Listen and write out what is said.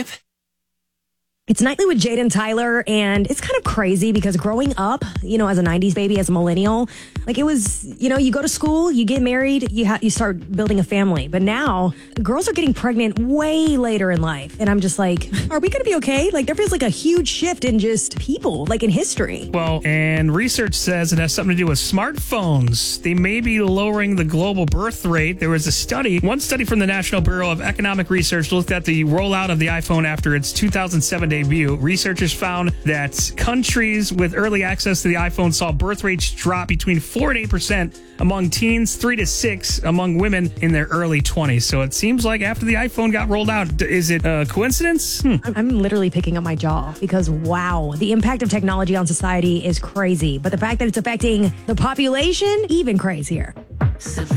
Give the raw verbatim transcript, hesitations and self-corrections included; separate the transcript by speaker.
Speaker 1: live.
Speaker 2: It's Nightly with Jade and Tyler, and it's kind of crazy because growing up, you know, as a nineties baby, as a millennial, like it was, you know, you go to school, you get married, you ha- you start building a family. But now, girls are getting pregnant way later in life. And I'm just like, are we going to be okay? Like, there feels like a huge shift in just people, like in history.
Speaker 3: Well, and research says it has something to do with smartphones. They may be lowering the global birth rate. There was a study, one study from the National Bureau of Economic Research looked at the rollout of the iPhone after its two thousand seven debut. Researchers found that countries with early access to the iPhone saw birth rates drop between four and eight percent among teens, three to six among women in their early twenties. So it seems like after the iPhone got rolled out, is it a coincidence? Hmm.
Speaker 2: I'm literally picking up my jaw because, wow, the impact of technology on society is crazy. But the fact that it's affecting the population, even crazier.